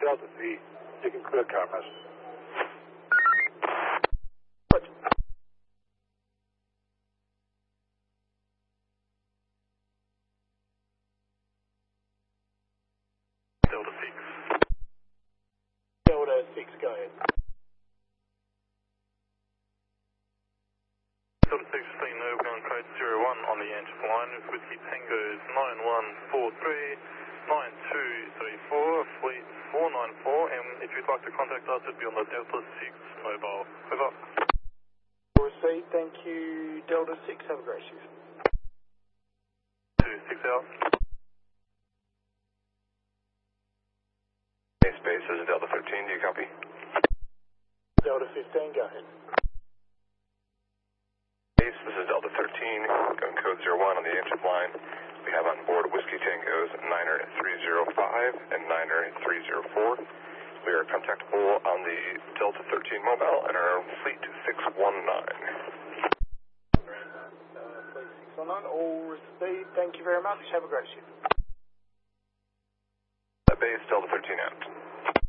Delta 3, you can clear cameras. Delta 6. Delta 6, go ahead. Delta 6, seen overground code 01 on the Angel line with Whiskey Tango's 9143 9234, fleet 494, and if you'd like to contact us, it'd be on the Delta 6 mobile. Over. Received, thank you. Delta 6, have a great shift. 26 out. Space, this is Delta 13, do you copy? Delta 15, go ahead. Space, this is Delta 13, going code 01 on the Angel line. We have on board Whiskey Tangos 90305 and 90304. We are contactable on the Delta 13 mobile and our fleet 619. Fleet 619, all received, thank you very much. Have a great shift. Base, Delta 13 out.